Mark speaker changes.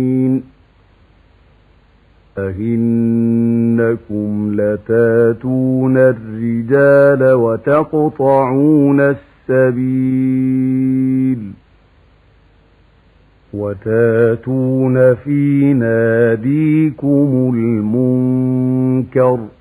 Speaker 1: أئنكم لتاتون الرجال وتقطعون السبيل وتاتون في ناديكم المنكر